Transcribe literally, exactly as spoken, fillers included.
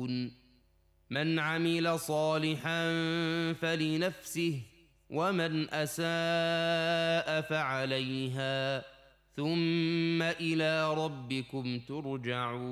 تعملون من عمل صالحا فلنفسه ومن أساء فعليها ثم إلى ربكم ترجعون